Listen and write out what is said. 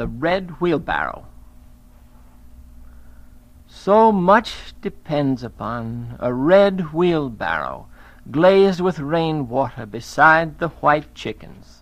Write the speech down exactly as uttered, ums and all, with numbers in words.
The Red Wheelbarrow. So much depends upon a red wheelbarrow glazed with rain water beside the white chickens.